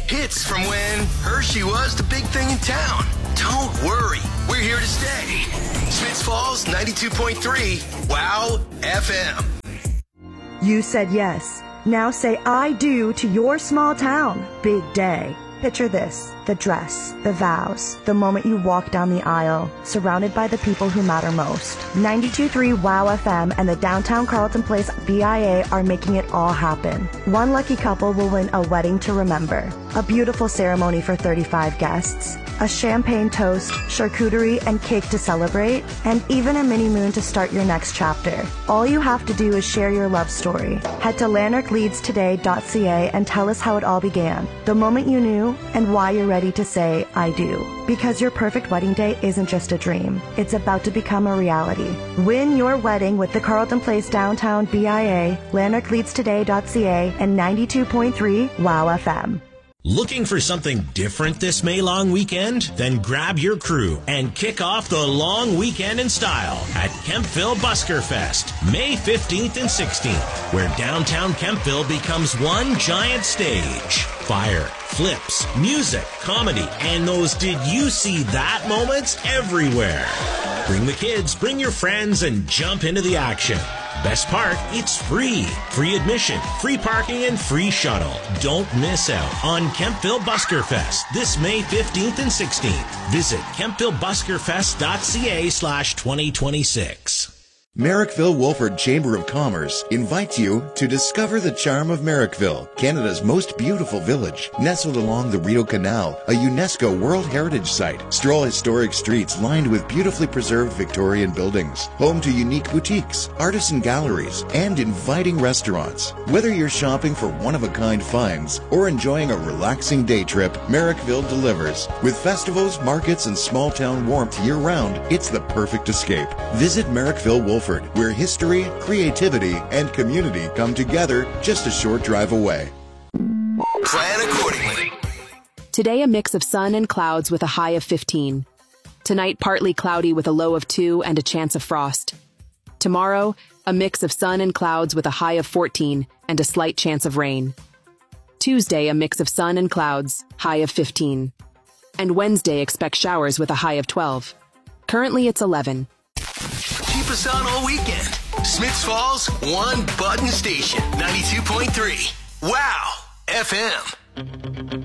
Hits from when Hershey was the big thing in town. Don't worry, we're here to stay. Smiths Falls 92.3 Wow FM. You said yes. Now say I do to your small town. Big day. Picture this, the dress, the vows, the moment you walk down the aisle, surrounded by the people who matter most. 92.3 Wow FM and the Downtown Carlton Place BIA are making it all happen. One lucky couple will win a wedding to remember, a beautiful ceremony for 35 guests, a champagne toast, charcuterie, and cake to celebrate, and even a mini moon to start your next chapter. All you have to do is share your love story. Head to lanarkleadstoday.ca and tell us how it all began, the moment you knew, and why you're ready to say, I do. Because your perfect wedding day isn't just a dream. It's about to become a reality. Win your wedding with the Carlton Place Downtown BIA, lanarkleadstoday.ca, and 92.3 Wow FM. Looking for something different this May long weekend? Then grab your crew and kick off the long weekend in style at Kempville Busker Fest, May 15th and 16th, where downtown Kempville becomes one giant stage. Fire, flips, music, comedy, and those did you see that moments everywhere. Bring the kids, bring your friends, and jump into the action. Best part, it's free. Free admission, free parking, and free shuttle. Don't miss out on Kempville Busker Fest this May 15th and 16th. Visit kempvillebuskerfest.ca/2026. Merrickville-Wolford Chamber of Commerce invites you to discover the charm of Merrickville, Canada's most beautiful village. Nestled along the Rideau Canal, a UNESCO World Heritage Site. Stroll historic streets lined with beautifully preserved Victorian buildings. Home to unique boutiques, artisan galleries, and inviting restaurants. Whether you're shopping for one-of-a-kind finds or enjoying a relaxing day trip, Merrickville delivers. With festivals, markets, and small-town warmth year-round, it's the perfect escape. Visit Merrickville-Wolford, where history, creativity, and community come together just a short drive away. Plan accordingly. Today, a mix of sun and clouds with a high of 15. Tonight, partly cloudy with a low of 2 and a chance of frost. Tomorrow, a mix of sun and clouds with a high of 14 and a slight chance of rain. Tuesday, a mix of sun and clouds, high of 15. And Wednesday, expect showers with a high of 12. Currently, it's 11. Keep us on all weekend. Smiths Falls, one button station, 92.3 Wow FM.